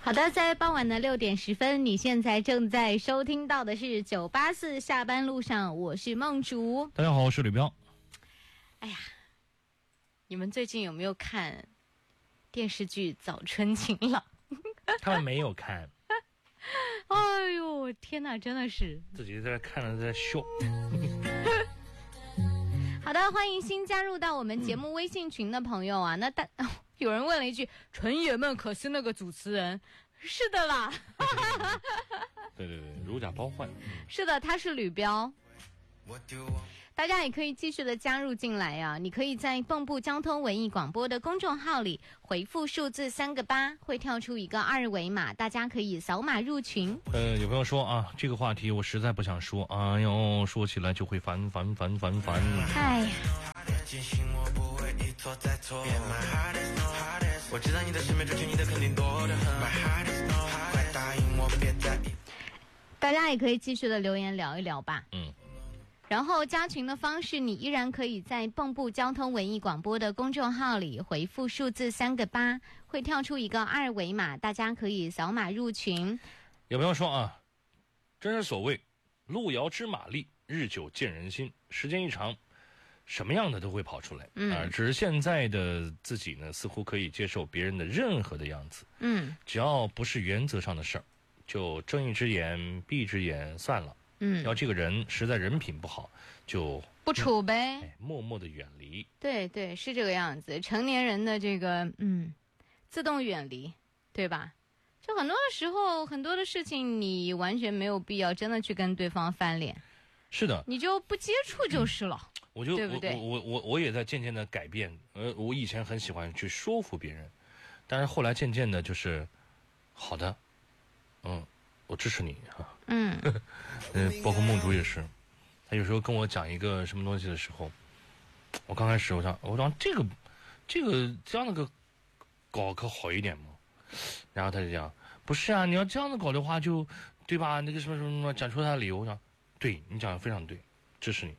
好的，在傍晚的6点10分，你现在正在收听到的是984下班路上，我是梦竹。 大家好，我是吕彪。 哎呀，你们最近有没有看电视剧《早春情郎》？ 他们没有看。 哎呦，天哪，真的是自己在这看着在笑。 好的，欢迎新加入到我们节目微信群的朋友啊。有人问了一句：“纯爷们可是那个主持人？”是的啦。 对，如假包换。 是的，他是吕彪。大家也可以继续的加入进来啊！你可以在蚌埠交通文艺广播的公众号里回复数字3个8，会跳出一个二维码，大家可以扫码入群。 有朋友说啊，这个话题我实在不想说，哎呦，说起来就会烦。 哎呀， 我知道你的身边追求你的肯定多得很，快答应我别在意。 大家也可以继续的留言聊一聊吧。然后加群的方式，你依然可以在蚌埠交通文艺广播的公众号里回复数字3个8，会跳出一个二维码，大家可以扫码入群。 有朋友说啊，真是所谓路遥知马力，日久见人心，时间一长，什么样的都会跑出来。只是现在的自己呢，似乎可以接受别人的任何的样子。只要不是原则上的事儿，就睁一只眼闭一只眼算了。要这个人实在人品不好，就不处呗， 默默的远离。 对，是这个样子。成年人的这个自动远离，对吧？就很多的时候，很多的事情你完全没有必要真的去跟对方翻脸。 是的， 你就不接触就是了。对不对？ 我也在渐渐的改变。我以前很喜欢去说服别人，但是后来渐渐的就是好的，我支持你啊。包括梦竹也是，他有时候跟我讲一个什么东西的时候，我刚开始我想这个这样的个搞可好一点嘛。然后他就讲不是啊，你要这样子搞的话就对吧？那个什么讲出他的理由，我想对你讲的非常对，支持你。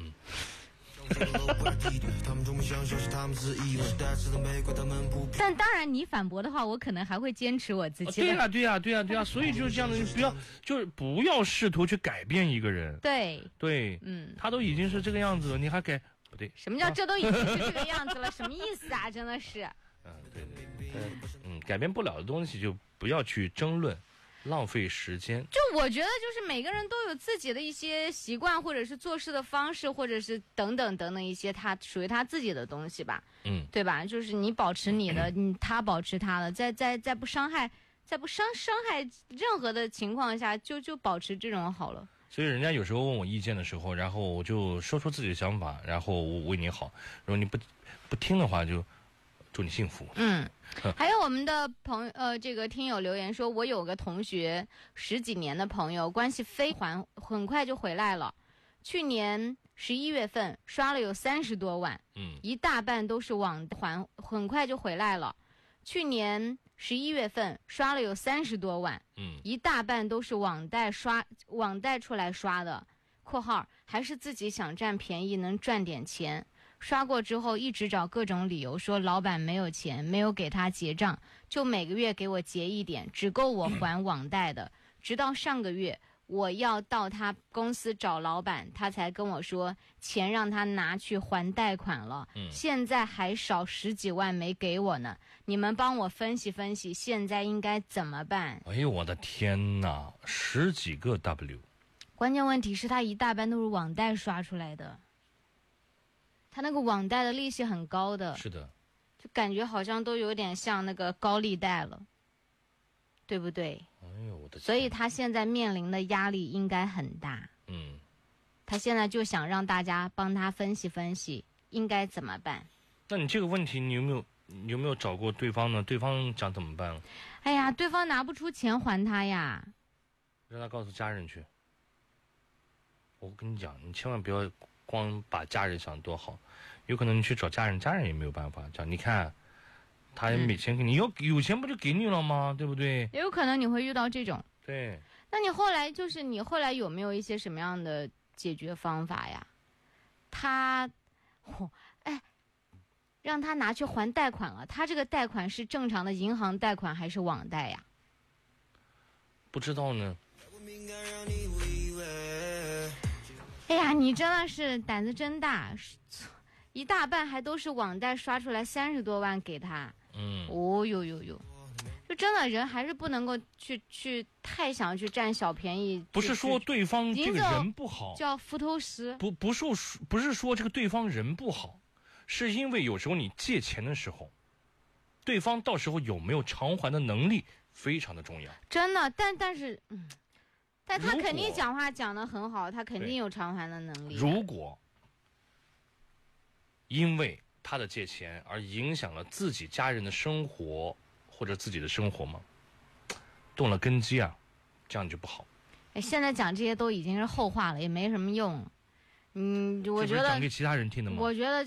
但当然你反驳的话，我可能还会坚持我自己。 对呀，所以就是这样的，不要试图去改变一个人。 对， 他都已经是这个样子了，你还改不对？ 什么叫这都已经是这个样子了？什么意思啊？真的是。 对，改变不了的东西就不要去争论。浪费时间。 就我觉得就是每个人都有自己的一些习惯，或者是做事的方式，或者是等等一些他属于他自己的东西吧。对吧？就是你保持你的，他保持他的，在不伤害任何的情况下，就保持这种好了。 所以人家有时候问我意见的时候，然后我就说出自己的想法，然后我为你好。如果你不听的话，就祝你幸福。 还有我们的这个听友留言说，我有个同学10几年的朋友，关系很快就回来了。去年11月份刷了有30多万，一大半都是网还，很快就回来了。去年11月份刷了有30多万，一大半都是网贷出来刷的（括号还是自己想占便宜能赚点钱）。刷过之后一直找各种理由说老板没有钱，没有给他结账，就每个月给我结一点，只够我还网贷的。直到上个月我要到他公司找老板，他才跟我说钱让他拿去还贷款了，现在还少10几万没给我呢。你们帮我分析分析，现在应该怎么办？ 哎呦我的天哪，10几个 W。 关键问题是他一大半都是网贷刷出来的，他那个网贷的利息很高的。 是的， 就感觉好像都有点像那个高利贷了，对不对？ 哎呦我的天！ 所以他现在面临的压力应该很大。他现在就想让大家帮他分析分析应该怎么办。 那你这个问题你有没有找过对方呢？对方讲怎么办？ 哎呀，对方拿不出钱还他呀， 让他告诉家人去。我跟你讲，你千万不要光把家人想多好，有可能你去找家人，家人也没有办法讲。你看，他没钱给你，有钱不就给你了吗？对不对？ 也有可能你会遇到这种。 对。 那你后来有没有一些什么样的解决方法呀？让他拿去还贷款了。他这个贷款是正常的银行贷款还是网贷呀？ 不知道呢。 哎呀，你真的是胆子真大，一大半还都是网贷刷出来30多万给他。哦呦呦呦，就真的人还是不能够去太想去占小便宜。 不是说对方这个人不好， 叫伏头石。 不是说这个对方人不好，是因为有时候你借钱的时候，对方到时候有没有偿还的能力非常的重要。 真的，但是但他肯定讲话讲得很好，他肯定有偿还的能力。 如果因为他的借钱而影响了自己家人的生活或者自己的生活吗？动了根基啊，这样就不好。 现在讲这些都已经是后话了，也没什么用。我觉得讲给其他人听的吗？ 我觉得。